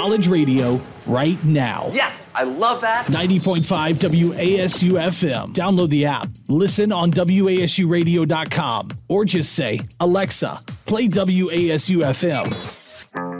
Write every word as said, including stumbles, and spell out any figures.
college radio right now. Yes, I love that. ninety point five W A S U F M. Download the app, listen on W A S U radio dot com, or just say, Alexa, play W A S U F M.